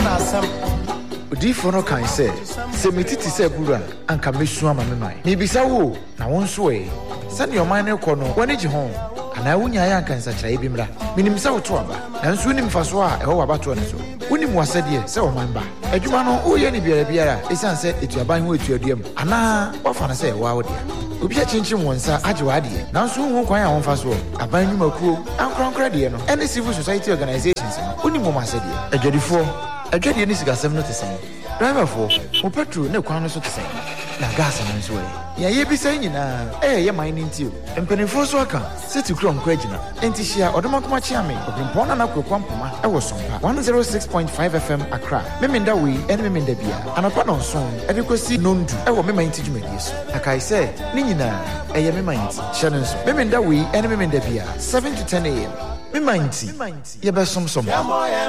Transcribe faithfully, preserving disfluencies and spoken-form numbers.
na asam Odifo no kan say se metiti se buru a anka mesu ama me man me bisa wo na won so e se ne oman ne kɔ no woni gye ho ana wunya ya anka nsakyerɛ bi mra minim se woto aba nanso unim faso a ɛwɔ wabato ne so unim wasɛdeɛ se oman ba adwuma no wo ye ne biara biara esan se etuaban ho etuaduam ana wafa na se ɛwɔ awodea obi a chinchin wonsa agye wade nanso hu kwan a won faso aban nwumakuo ankronkra de no any civil society organizations no unim mo masɛdeɛ adwadifo adwade ni sigasɛm no te sɛn driver for mo petrol ne kwan no so te sɛn na gas no nso ɛ ya ye bi sɛn nyinaa eh ye man ni ntio mpanifo so aka city krom kwa gina enti hia odomakoma chiame obrempon na nakwa mpoma ɛwɔ sompa one oh six point five F M Accra memenda we ene memenda bia anapa no nson ɛde kosi nondu ɛwɔ mema nti dwumadie so akai sɛ ne nyinaa ɛyɛ mema nti hia no nso memenda we ene memenda bia seven to ten A M mema nti ye besom som